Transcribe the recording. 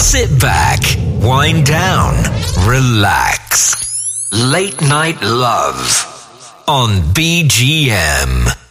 Sit back, wind down, relax. Late Night Love on BGM.